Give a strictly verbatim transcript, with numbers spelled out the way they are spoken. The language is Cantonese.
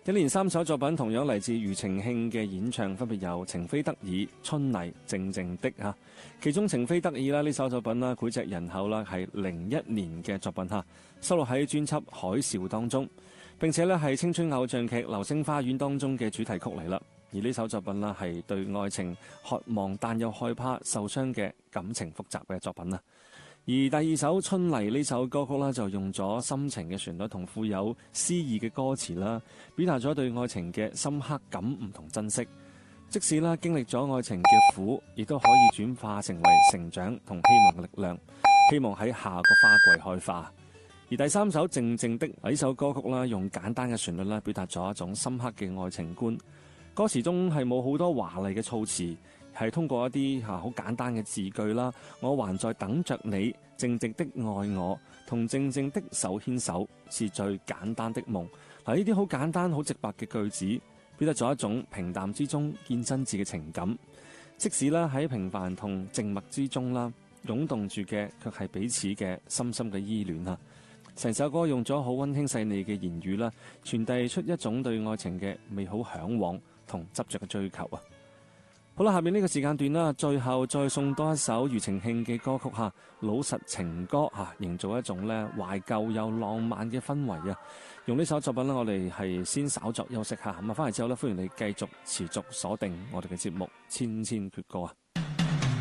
一連三首作品同樣嚟自庾澄慶嘅演唱，分別有《情非得已》、《春泥》、《靜靜的》嚇。其中《情非得已》啦，呢首作品啦，膾炙人口啦，係零一年嘅作品嚇，收錄喺專輯《海嘯》當中。並且咧係青春偶像劇《流星花園》當中嘅主題曲嚟啦。而呢首作品啦係對愛情渴望但又害怕受傷嘅感情複雜嘅作品啦。而第二首《春泥》呢首歌曲啦，就用咗深情嘅旋律同富有詩意嘅歌詞啦，表達咗對愛情嘅深刻感悟同珍惜。即使啦經歷咗愛情嘅苦，亦都可以轉化成為成長同希望嘅力量，希望喺下個花季開花。而第三首《靜靜的》呢首歌曲啦，用簡單嘅旋律啦，表達咗一種深刻嘅愛情觀。歌詞中係冇好多華麗嘅措辭，係通過一啲嚇好簡單嘅字句啦。我還在等着你，靜靜的愛我，同靜靜的手牽手，是最簡單的夢。嗱，呢啲好簡單、好直白嘅句子，表達咗一種平淡之中見真摯嘅情感。即使啦喺平凡同靜默之中啦，湧動住嘅卻係彼此嘅深深嘅依戀啊！成首歌用咗好溫馨細膩嘅言語啦，傳遞出一種對愛情嘅美好嚮往同執着嘅追求啊！好啦，下面呢個時間段啦，最後再送多一首庾澄慶嘅歌曲嚇，老實情歌嚇，營造一種咧懷舊又浪漫嘅氛圍啊！用呢首作品咧，我哋係先稍作休息下，咁啊翻嚟之後咧，歡迎你繼續持續鎖定我哋嘅節目《千千闕歌》啊！